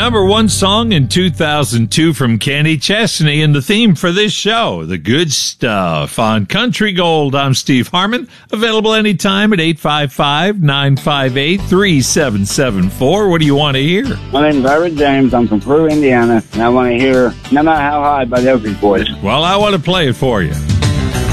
number one song in 2002 from Kenny Chesney, and the theme for this show, The Good Stuff. On Country Gold, I'm Steve Harmon, available anytime at 855-958-3774. What do you want to hear? My name's Ira James. I'm from Peru, Indiana, and I want to hear No Matter How High by the Oakers Boys. Well, I want to play it for you.